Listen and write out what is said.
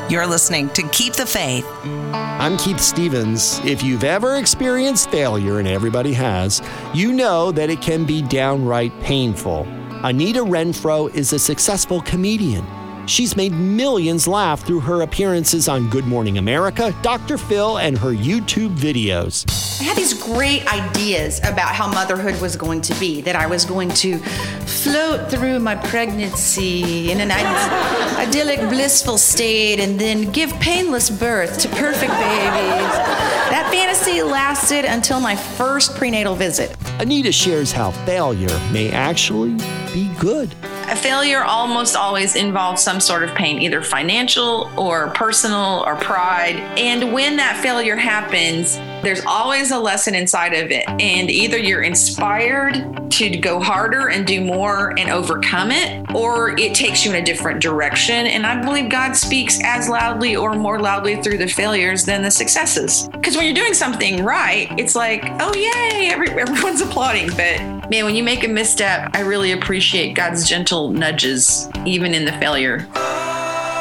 You're listening to Keep the Faith. I'm Keith Stevens. If you've ever experienced failure, and everybody has, you know that it can be downright painful. Anita Renfro is a successful comedian. She's made millions laugh through her appearances on Good Morning America, Dr. Phil, and her YouTube videos. I had these great ideas about how motherhood was going to be, that I was going to float through my pregnancy in an idyllic, blissful state and then give painless birth to perfect babies. That fantasy lasted until my first prenatal visit. Anita shares how failure may actually be good. A failure almost always involves some sort of pain, either financial or personal or pride. And when that failure happens, there's always a lesson inside of it. And either you're inspired to go harder and do more and overcome it, or it takes you in a different direction. And I believe God speaks as loudly or more loudly through the failures than the successes. Because when you're doing something right, it's like, oh, yay, everyone's applauding. But man, when you make a misstep, I really appreciate God's gentle nudges, even in the failure.